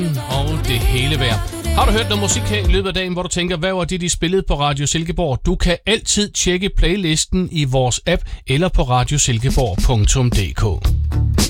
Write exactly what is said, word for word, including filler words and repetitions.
og det hele værd. Har du hørt noget musik her i løbet af dagen, hvor du tænker, hvad var det, de spillede på Radio Silkeborg? Du kan altid tjekke playlisten i vores app eller på radiosilkeborg punktum d k.